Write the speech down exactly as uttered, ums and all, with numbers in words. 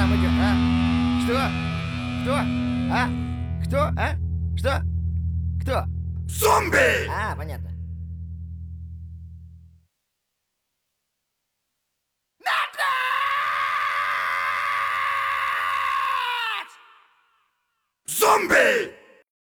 там идет, а? Что? Кто? А? Кто? А? Что? Кто? Зомби! А, понятно. Зомби!